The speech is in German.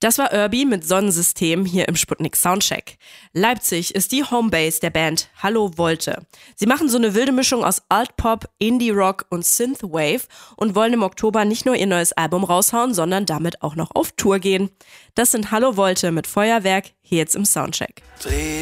Das war Irby mit Sonnensystem hier im Sputnik Soundcheck. Leipzig ist die Homebase der Band Hallo Volte. Sie machen so eine wilde Mischung aus Alt-Pop, Indie-Rock und Synthwave und wollen im Oktober nicht nur ihr neues Album raushauen, sondern damit auch noch auf Tour gehen. Das sind Hallo Volte mit Feuerwerk hier jetzt im Soundcheck. Dreh